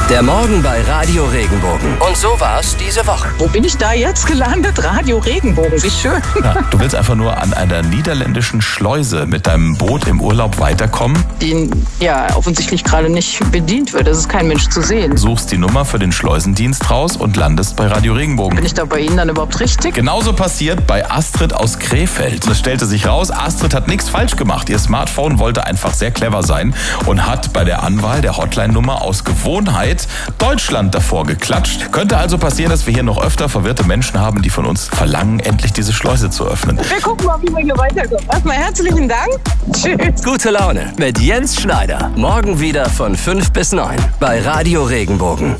Der Morgen bei Radio Regenbogen. Und so war's diese Woche. Wo bin ich da jetzt gelandet? Radio Regenbogen, wie schön. Ja, du willst einfach nur an einer niederländischen Schleuse mit deinem Boot im Urlaub weiterkommen? Die offensichtlich gerade nicht bedient wird. Das ist kein Mensch zu sehen. Suchst die Nummer für den Schleusendienst raus und landest bei Radio Regenbogen. Bin ich da bei Ihnen dann überhaupt richtig? Genauso passiert bei Astrid aus Krefeld. Es stellte sich raus, Astrid hat nichts falsch gemacht. Ihr Smartphone wollte einfach sehr clever sein und hat bei der Anwahl der Hotline-Nummer aus Gewohnheit Deutschland davor geklatscht. Könnte also passieren, dass wir hier noch öfter verwirrte Menschen haben, die von uns verlangen, endlich diese Schleuse zu öffnen. Wir gucken mal, wie wir hier weiterkommen. Erstmal herzlichen Dank. Tschüss. Gute Laune mit Jens Schneider. Morgen wieder von 5 bis 9 bei Radio Regenbogen.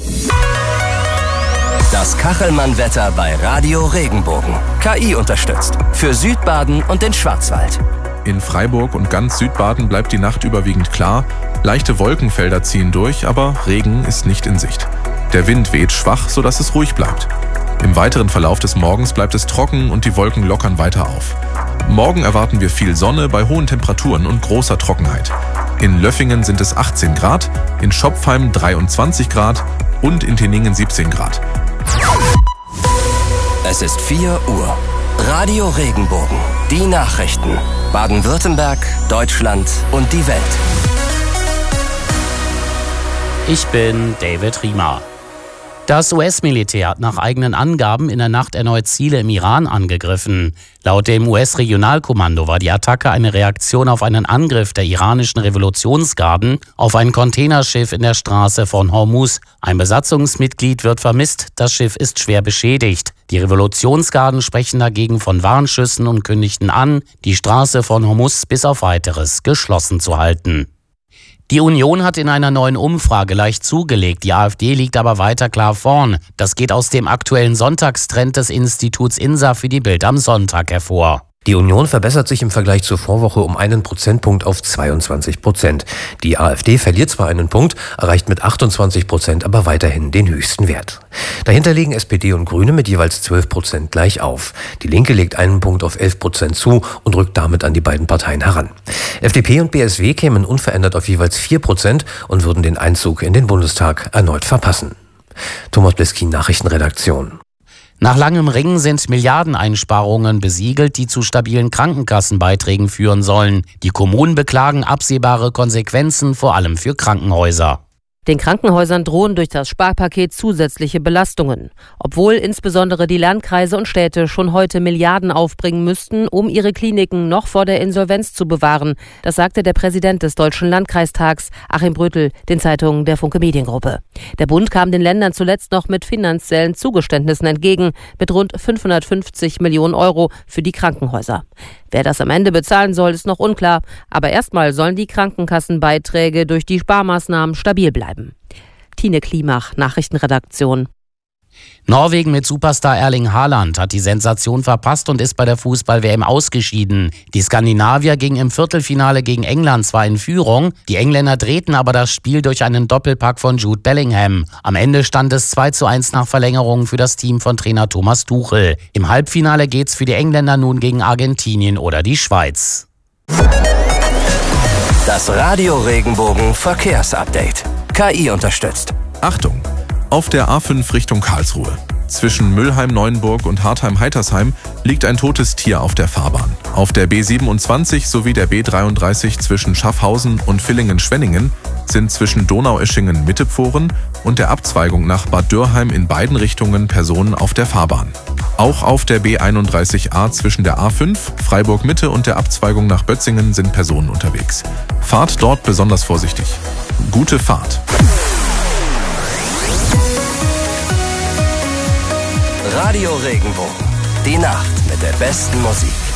Das Kachelmann-Wetter bei Radio Regenbogen. KI unterstützt. Für Südbaden und den Schwarzwald. In Freiburg und ganz Südbaden bleibt die Nacht überwiegend klar. Leichte Wolkenfelder ziehen durch, aber Regen ist nicht in Sicht. Der Wind weht schwach, sodass es ruhig bleibt. Im weiteren Verlauf des Morgens bleibt es trocken und die Wolken lockern weiter auf. Morgen erwarten wir viel Sonne bei hohen Temperaturen und großer Trockenheit. In Löffingen sind es 18 Grad, in Schopfheim 23 Grad und in Tinningen 17 Grad. Es ist 4 Uhr. Radio Regenbogen. Die Nachrichten. Baden-Württemberg, Deutschland und die Welt. Ich bin David Riemer. Das US-Militär hat nach eigenen Angaben in der Nacht erneut Ziele im Iran angegriffen. Laut dem US-Regionalkommando war die Attacke eine Reaktion auf einen Angriff der iranischen Revolutionsgarden auf ein Containerschiff in der Straße von Hormuz. Ein Besatzungsmitglied wird vermisst, das Schiff ist schwer beschädigt. Die Revolutionsgarden sprechen dagegen von Warnschüssen und kündigten an, die Straße von Hormuz bis auf Weiteres geschlossen zu halten. Die Union hat in einer neuen Umfrage leicht zugelegt, die AfD liegt aber weiter klar vorn. Das geht aus dem aktuellen Sonntagstrend des Instituts INSA für die Bild am Sonntag hervor. Die Union verbessert sich im Vergleich zur Vorwoche um einen Prozentpunkt auf 22%. Die AfD verliert zwar einen Punkt, erreicht mit 28% aber weiterhin den höchsten Wert. Dahinter liegen SPD und Grüne mit jeweils 12% gleich auf. Die Linke legt einen Punkt auf 11% zu und rückt damit an die beiden Parteien heran. FDP und BSW kämen unverändert auf jeweils 4% und würden den Einzug in den Bundestag erneut verpassen. Thomas Bliskin, Nachrichtenredaktion. Nach langem Ringen sind Milliardeneinsparungen besiegelt, die zu stabilen Krankenkassenbeiträgen führen sollen. Die Kommunen beklagen absehbare Konsequenzen, vor allem für Krankenhäuser. Den Krankenhäusern drohen durch das Sparpaket zusätzliche Belastungen. Obwohl insbesondere die Landkreise und Städte schon heute Milliarden aufbringen müssten, um ihre Kliniken noch vor der Insolvenz zu bewahren. Das sagte der Präsident des Deutschen Landkreistags, Achim Brötel, den Zeitungen der Funke Mediengruppe. Der Bund kam den Ländern zuletzt noch mit finanziellen Zugeständnissen entgegen, mit rund 550 Millionen Euro für die Krankenhäuser. Wer das am Ende bezahlen soll, ist noch unklar. Aber erstmal sollen die Krankenkassenbeiträge durch die Sparmaßnahmen stabil bleiben. Tine Klimach, Nachrichtenredaktion. Norwegen mit Superstar Erling Haaland hat die Sensation verpasst und ist bei der Fußball-WM ausgeschieden. Die Skandinavier gingen im Viertelfinale gegen England zwar in Führung, die Engländer drehten aber das Spiel durch einen Doppelpack von Jude Bellingham. Am Ende stand es 2:1 nach Verlängerung für das Team von Trainer Thomas Tuchel. Im Halbfinale geht's für die Engländer nun gegen Argentinien oder die Schweiz. Das Radio Regenbogen Verkehrsupdate. KI unterstützt. Achtung! Auf der A5 Richtung Karlsruhe. Zwischen Müllheim-Neuenburg und Hartheim-Heitersheim liegt ein totes Tier auf der Fahrbahn. Auf der B27 sowie der B33 zwischen Schaffhausen und Villingen-Schwenningen sind zwischen Donaueschingen-Mittepforen und der Abzweigung nach Bad Dürrheim in beiden Richtungen Personen auf der Fahrbahn. Auch auf der B31a zwischen der A5, Freiburg-Mitte und der Abzweigung nach Bötzingen sind Personen unterwegs. Fahrt dort besonders vorsichtig. Gute Fahrt! Radio Regenbogen. Die Nacht mit der besten Musik.